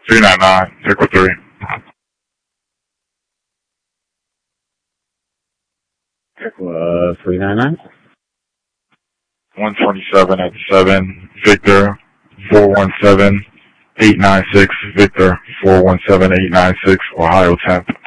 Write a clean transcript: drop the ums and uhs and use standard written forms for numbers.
399, Echo 3. 399. 127 at 7, Victor, 417-896, Victor, 417-896, Ohio 10th.